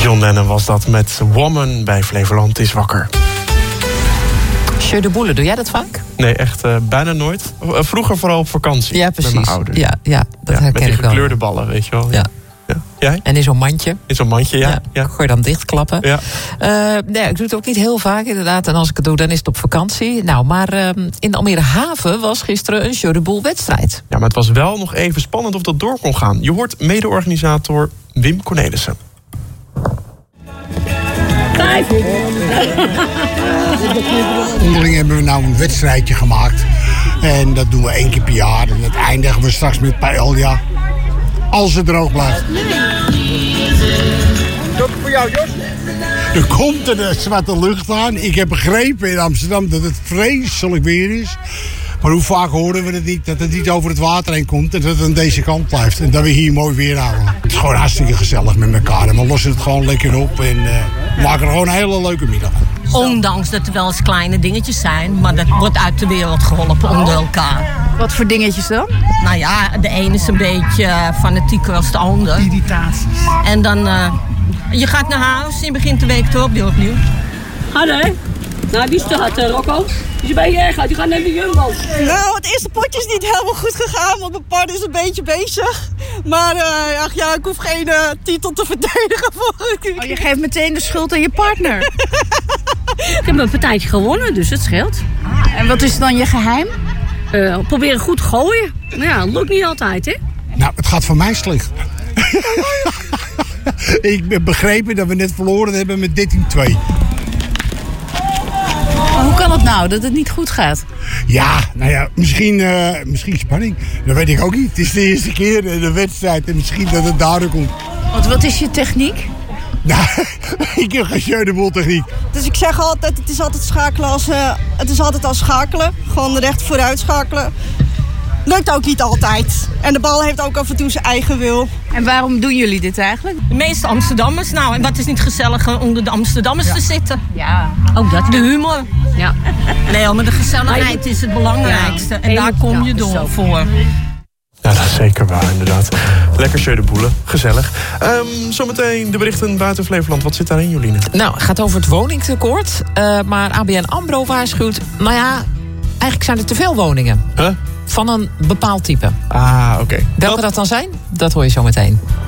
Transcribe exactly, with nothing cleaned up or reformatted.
John Lennon was dat met Woman bij Flevoland is wakker. Jeu de boule, doe jij dat vaak? Nee, echt uh, bijna nooit. Uh, vroeger vooral op vakantie. Ja, precies. Met mijn ouders. Ja, ja, dat ja, herken met die ik wel. gekleurde ballen, weet je wel. Ja. Ja. Ja. Jij? En in zo'n mandje. In zo'n mandje, ja. ja. ja. Gooi je dan dichtklappen. Ja. Uh, nee, ik doe het ook niet heel vaak inderdaad. En als ik het doe, dan is het op vakantie. Nou, maar uh, in de Almere Haven was gisteren een Jeu de boule wedstrijd. Ja, maar het was wel nog even spannend of dat door kon gaan. Je hoort mede-organisator Wim Cornelissen. Onderling hebben we nou een wedstrijdje gemaakt. En dat doen we één keer per jaar. En dat eindigen we straks met paella. Als het droog blijft. Dat voor jou, Jos. Er komt een zwarte lucht aan. Ik heb begrepen in Amsterdam dat het vreselijk weer is. Maar hoe vaak horen we het niet, dat het niet over het water heen komt en dat het aan deze kant blijft. En dat we hier mooi weer houden. Het is gewoon hartstikke gezellig met elkaar. En we lossen het gewoon lekker op en uh, maken er gewoon een hele leuke middag van. Ondanks dat er wel eens kleine dingetjes zijn, maar dat wordt uit de wereld geholpen onder elkaar. Wat voor dingetjes dan? Nou ja, de ene is een beetje fanatieker als de ander. Irritaties. En dan, uh, je gaat naar huis en je begint de week erop weer opnieuw. Ga nee. Nou, die staat, uh, Rocco. Dus je bent je erg uit, je gaat naar de Jumbo. Nou, het eerste potje is niet helemaal goed gegaan, want mijn partner is een beetje bezig. Maar uh, ach ja, ik hoef geen uh, titel te verdedigen voor ik. Oh, je geeft meteen de schuld aan je partner. Ik heb een partijtje gewonnen, dus het scheelt. Ah, en wat is dan je geheim? Uh, proberen goed gooien. Nou ja, dat lukt niet altijd, hè? Nou, het gaat voor mij slecht. Ik heb begrepen dat we net verloren hebben met dertien twee. Maar hoe kan het nou, dat het niet goed gaat? Ja, nou ja, misschien, uh, misschien spanning. Dat weet ik ook niet. Het is de eerste keer in de wedstrijd en misschien dat het daardoor komt. Want wat is je techniek? Nou, ik heb geen Jeu de boule techniek. Dus ik zeg altijd, het is altijd schakelen als, uh, het is altijd als schakelen. Gewoon recht vooruit schakelen. Lukt ook niet altijd. En de bal heeft ook af en toe zijn eigen wil. En waarom doen jullie dit eigenlijk? De meeste Amsterdammers, nou, en wat is niet gezelliger onder de Amsterdammers ja. te zitten? Ja. Ook dat, de humor. Ja. Nee, maar de gezelligheid is het belangrijkste. Ja. En daar kom je door voor. Ja, dat is zeker waar, inderdaad. Lekker Jeu de boule, gezellig. Um, zometeen de berichten buiten Flevoland. Wat zit daarin, Joline? Nou, het gaat over het woningtekort. Uh, maar A B N AMRO waarschuwt, nou ja, eigenlijk zijn er te veel woningen. Huh? Van een bepaald type. Ah, oké. Okay. Welke dat... dat dan zijn? Dat hoor je zo meteen.